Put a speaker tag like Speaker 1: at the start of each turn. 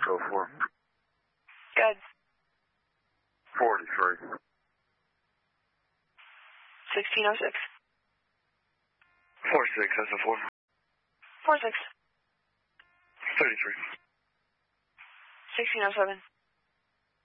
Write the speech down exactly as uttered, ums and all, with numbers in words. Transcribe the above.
Speaker 1: Go for.
Speaker 2: Good.
Speaker 1: forty-three.
Speaker 2: sixteen oh six.
Speaker 1: four six, that's a four.
Speaker 2: four six.
Speaker 1: thirty-three.
Speaker 2: sixteen oh seven.